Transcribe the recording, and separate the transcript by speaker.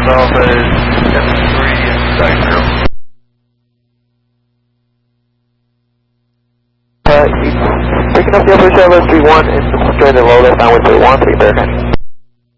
Speaker 1: Alpha is 73 and Sky 0.
Speaker 2: Picking up the upper Charlotte 3-1 and join the low left line with 3-1, 3 Bear 90.